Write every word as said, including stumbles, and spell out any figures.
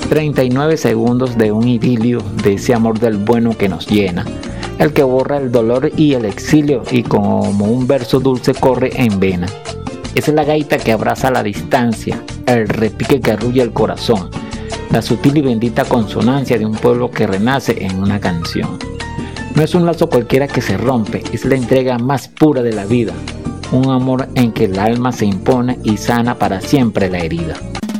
treinta y nueve segundos de un idilio, de ese amor del bueno que nos llena, el que borra el dolor y el exilio y como un verso dulce corre en vena. Es la gaita que abraza la distancia, el repique que arrulla el corazón, la sutil y bendita consonancia de un pueblo que renace en una canción. No es un lazo cualquiera que se rompe, es la entrega más pura de la vida, un amor en que el alma se impone y sana para siempre la herida.